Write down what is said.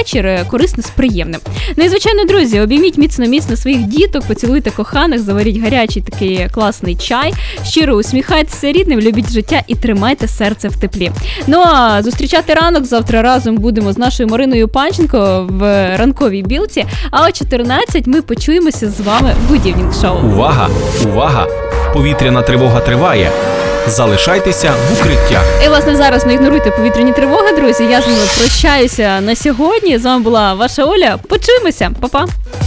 вечір корисне з приємним. Ну і, звичайно, друзі, обійміть міцно-міцно своїх діток, поцілуйте коханих, заваріть гарячий такий класний чай, щиро усміхайтеся рідним, любіть життя і тримайте серце в теплі. Ну а зустрічати ранок завтра разом будемо з нашою Мариною Панченко в ранковій білці, а о 14 ми почуємося з вами в Good Evening Show. Увага! Увага! Повітряна тривога триває. Залишайтеся в укриттях. І, власне, зараз не ігноруйте повітряні тривоги, друзі. Я з вами прощаюся на сьогодні. З вами була ваша Оля. Почуємося. Па-па.